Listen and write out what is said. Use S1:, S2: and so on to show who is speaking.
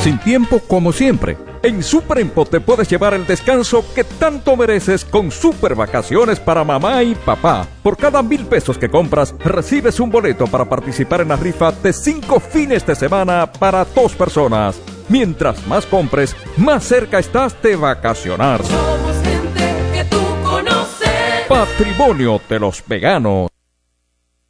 S1: Sin tiempo como siempre. En Superempo te puedes llevar el descanso que tanto mereces con Super Vacaciones para mamá y papá. Por cada 1,000 pesos que compras, recibes un boleto para participar en la rifa de 5 fines de semana para 2 personas. Mientras más compres, más cerca estás de vacacionar.
S2: Somos gente que tú conoces.
S1: Patrimonio de los veganos.